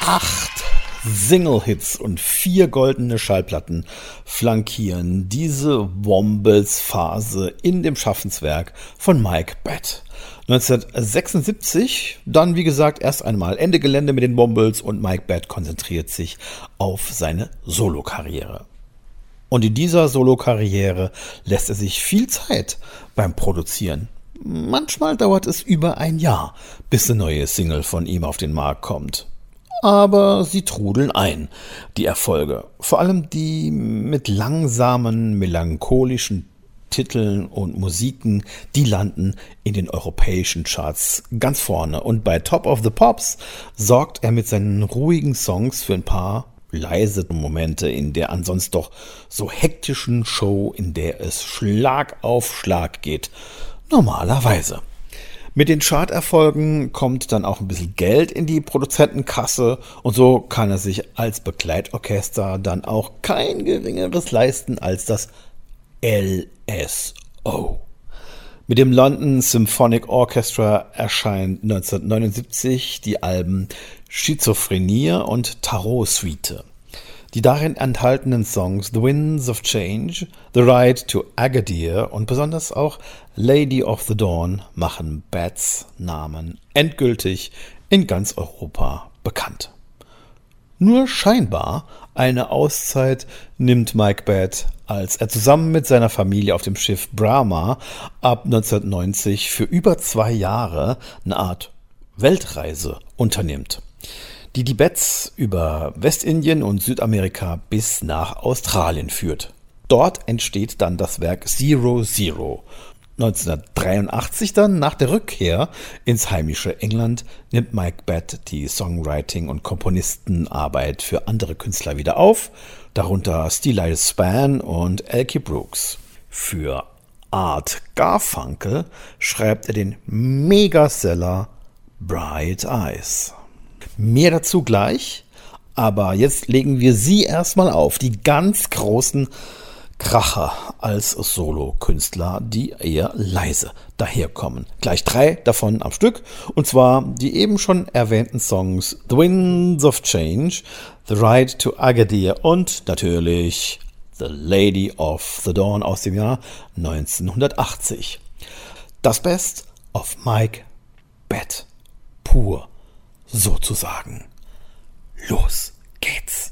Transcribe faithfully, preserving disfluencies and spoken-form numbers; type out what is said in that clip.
Acht Single-Hits und vier goldene Schallplatten flankieren diese Wombats-Phase in dem Schaffenswerk von Mike Batt. neunzehnhundertsechsundsiebzig, dann wie gesagt erst einmal Ende Gelände mit den Wombats und Mike Batt konzentriert sich auf seine Solokarriere. Und in dieser Solokarriere lässt er sich viel Zeit beim Produzieren. Manchmal dauert es über ein Jahr, bis eine neue Single von ihm auf den Markt kommt. Aber sie trudeln ein, die Erfolge. Vor allem die mit langsamen, melancholischen Titeln und Musiken, die landen in den europäischen Charts ganz vorne. Und bei Top of the Pops sorgt er mit seinen ruhigen Songs für ein paar leise Momente in der ansonsten doch so hektischen Show, in der es Schlag auf Schlag geht. Normalerweise. Mit den Charterfolgen kommt dann auch ein bisschen Geld in die Produzentenkasse und so kann er sich als Begleitorchester dann auch kein geringeres leisten als das L S O. Mit dem London Symphonic Orchestra erscheint neunzehnhundertneunundsiebzig die Alben Schizophrenie und Tarot Suite. Die darin enthaltenen Songs The Winds of Change, The Ride to Agadir und besonders auch Lady of the Dawn machen Batts Namen endgültig in ganz Europa bekannt. Nur scheinbar eine Auszeit nimmt Mike Batt, als er zusammen mit seiner Familie auf dem Schiff Brahma ab neunzehnhundertneunzig für über zwei Jahre eine Art Weltreise unternimmt, die die Batts über Westindien und Südamerika bis nach Australien führt. Dort entsteht dann das Werk Zero Zero. neunzehnhundertdreiundachtzig dann, nach der Rückkehr ins heimische England, nimmt Mike Batt die Songwriting- und Komponistenarbeit für andere Künstler wieder auf, darunter Steeleye Span und Elkie Brooks. Für Art Garfunkel schreibt er den Megaseller Bright Eyes. Mehr dazu gleich, aber jetzt legen wir sie erstmal auf, die ganz großen Kracher als Solokünstler, die eher leise daherkommen. Gleich drei davon am Stück, und zwar die eben schon erwähnten Songs The Winds of Change, The Ride to Agadir und natürlich The Lady of the Dawn aus dem Jahr neunzehnhundertachtzig. Das Best of Mike Batt, pur sozusagen. Los geht's!